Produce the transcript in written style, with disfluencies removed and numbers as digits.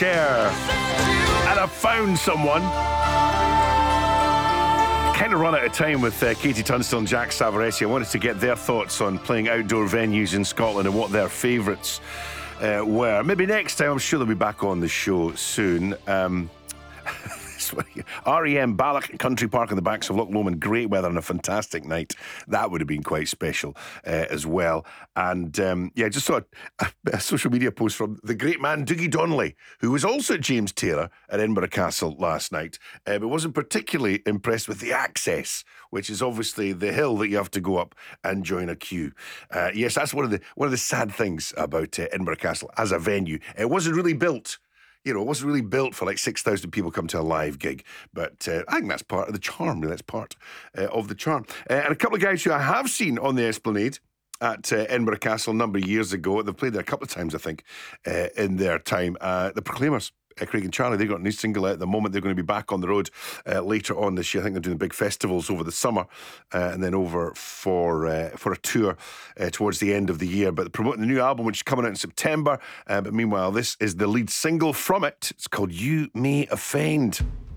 Cher. And I found someone. Kind of run out of time with Katie Tunstall and Jack Savarese. I wanted to get their thoughts on playing outdoor venues in Scotland and what their favourites were. Maybe next time. I'm sure they'll be back on the show soon. REM Balloch Country Park in the backs of Loch Lomond. Great weather and a fantastic night. That would have been quite special as well. And just saw a social media post from the great man Dougie Donnelly, who was also at James Taylor at Edinburgh Castle last night, but wasn't particularly impressed with the access, which is obviously the hill that you have to go up and join a queue. Yes, that's one of the sad things about Edinburgh Castle as a venue. It wasn't really built. You know, it wasn't really built for like 6,000 people come to a live gig. But I think that's part of the charm. That's part of the charm. And a couple of guys who I have seen on the Esplanade at Edinburgh Castle a number of years ago. They've played there a couple of times, I think, in their time. The Proclaimers. Craig and Charlie, they got a new single out at the moment. They're going to be back on the road later on this year. I think they're doing the big festivals over the summer and then over for a tour towards the end of the year. But they're promoting the new album, which is coming out in September. But meanwhile, this is the lead single from it. It's called You May Offend.